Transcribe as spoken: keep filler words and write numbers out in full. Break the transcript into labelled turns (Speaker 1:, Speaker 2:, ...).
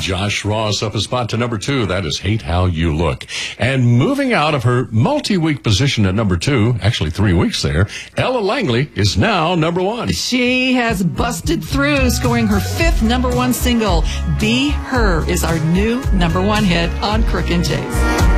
Speaker 1: Josh Ross up a spot to number two. That is Hate How You Look. And moving out of her multi-week position at number two, actually three weeks there, Ella Langley is now number one.
Speaker 2: She has busted through, scoring her fifth number one single. Be Her is our new number one hit on Crook and Chase.